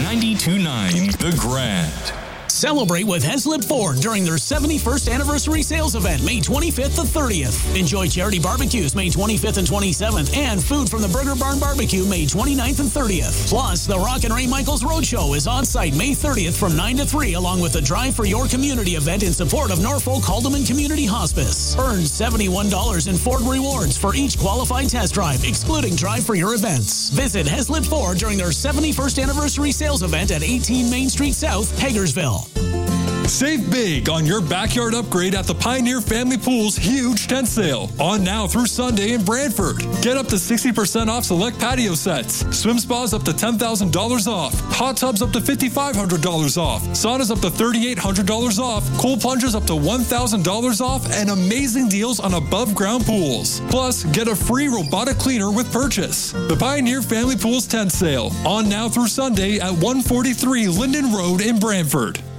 92.9 The Grand. Celebrate with Heslip Ford during their 71st anniversary sales event, May 25th to 30th. Enjoy charity barbecues May 25th and 27th, and food from the Burger Barn Barbecue May 29th and 30th. Plus, the Rock and Ray Michaels Roadshow is on site May 30th from 9 to 3, along with the Drive for Your Community event in support of Norfolk Haldeman Community Hospice. Earn $71 in Ford rewards for each qualified test drive, excluding Drive for Your events. Visit Heslip Ford during their 71st anniversary sales event at 18 Main Street South, Hagersville. Save big on your backyard upgrade at the Pioneer Family Pool's huge tent sale. On now through Sunday in Brantford. Get up to 60% off select patio sets. Swim spas up to $10,000 off. Hot tubs up to $5,500 off. Saunas up to $3,800 off. Cool plungers up to $1,000 off. And amazing deals on above ground pools. Plus, get a free robotic cleaner with purchase. The Pioneer Family Pools tent sale. On now through Sunday at 143 Linden Road in Brantford.